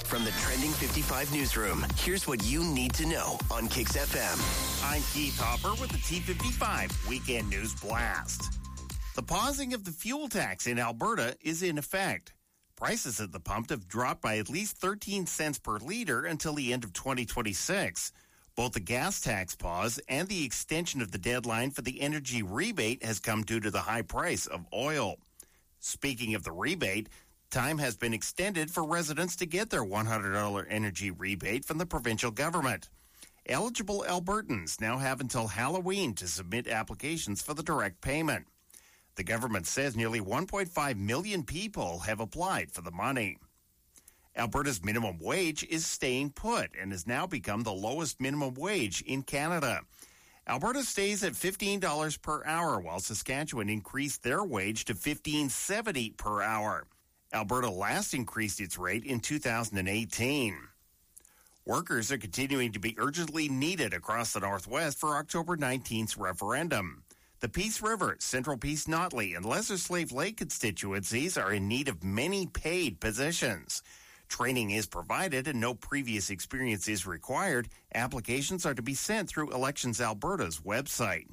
From the Trending 55 newsroom, here's what you need to know on Kix FM. I'm Keith Hopper with the T55 Weekend News Blast. The pausing of the fuel tax in Alberta is in effect. Prices at the pump have dropped by at least 13 cents per liter until the end of 2026. Both the gas tax pause and the extension of the deadline for the energy rebate has come due to the high price of oil. Speaking of the rebate, time has been extended for residents to get their $100 energy rebate from the provincial government. Eligible Albertans now have until Halloween to submit applications for the direct payment. The government says nearly 1.5 million people have applied for the money. Alberta's minimum wage is staying put and has now become the lowest minimum wage in Canada. Alberta stays at $15 per hour, while Saskatchewan increased their wage to $15.70 per hour. Alberta last increased its rate in 2018. Workers are continuing to be urgently needed across the Northwest for October 19th's referendum. The Peace River, Central Peace Notley, and Lesser Slave Lake constituencies are in need of many paid positions. Training is provided and no previous experience is required. Applications are to be sent through Elections Alberta's website.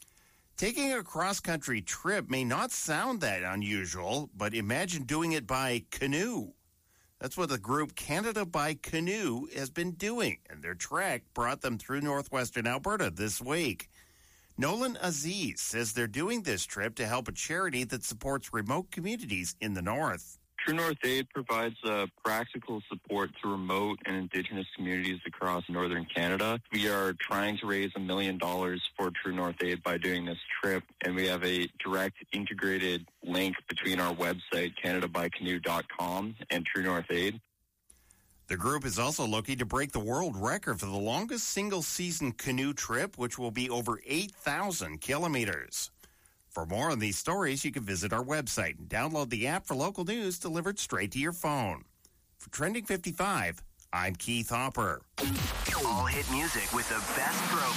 Taking a cross-country trip may not sound that unusual, but imagine doing it by canoe. That's what the group Canada by Canoe has been doing, and their trek brought them through northwestern Alberta this week. Nolan Aziz says they're doing this trip to help a charity that supports remote communities in the north. True North Aid provides practical support to remote and Indigenous communities across northern Canada. We are trying to raise $1 million for True North Aid by doing this trip, and we have a direct integrated link between our website, CanadaByCanoe.com, and True North Aid. The group is also looking to break the world record for the longest single-season canoe trip, which will be over 8,000 kilometers. For more on these stories, you can visit our website and download the app for local news delivered straight to your phone. For Trending 55, I'm Keith Hopper. All hit music with the best throwbacks.